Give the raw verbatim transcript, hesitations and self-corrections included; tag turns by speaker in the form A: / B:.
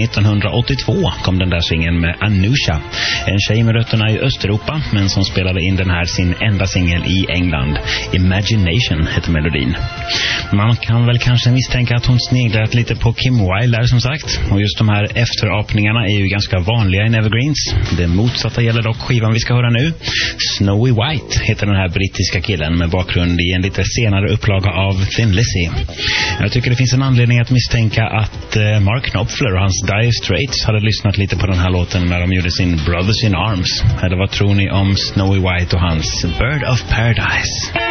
A: nittonhundraåttiotvå kom den där singeln med Anusha, en tjej med rötterna i Östeuropa men som spelade in den här sin enda singel i England. Imagination heter melodin. Man kan väl kanske misstänka att hon sneglat lite på Kim Wilde där som sagt, och just de här efterapningarna är ju ganska vanliga i Evergreens. Det motsatta gäller dock skivan vi ska höra nu. Snowy White heter den här brittiska killen med bakgrund i en lite senare upplaga av Thin Lizzy. Jag tycker det finns en anledning att misstänka att Mark Knopfler och hans Dire Straits hade lyssnat lite på den här låten när de gjorde sin Brothers in Arms. Eller vad tror ni om Snowy White och hans Bird of Paradise?